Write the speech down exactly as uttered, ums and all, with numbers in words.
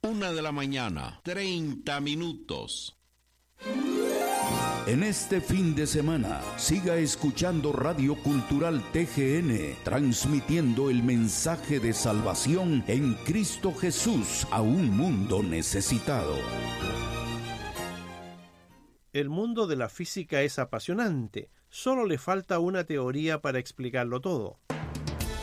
Una de la mañana, treinta minutos. En este fin de semana, siga escuchando Radio Cultural T G N, transmitiendo el mensaje de salvación en Cristo Jesús a un mundo necesitado. El mundo de la física es apasionante, solo le falta una teoría para explicarlo todo.